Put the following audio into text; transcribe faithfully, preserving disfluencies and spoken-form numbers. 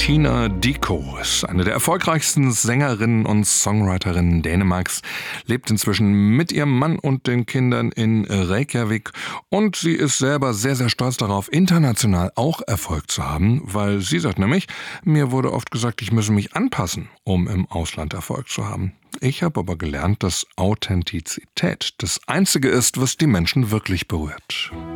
Tina Dickow ist eine der erfolgreichsten Sängerinnen und Songwriterinnen Dänemarks, lebt inzwischen mit ihrem Mann und den Kindern in Reykjavik und sie ist selber sehr, sehr stolz darauf, international auch Erfolg zu haben, weil sie sagt nämlich, mir wurde oft gesagt, ich müsse mich anpassen, um im Ausland Erfolg zu haben. Ich habe aber gelernt, dass Authentizität das Einzige ist, was die Menschen wirklich berührt.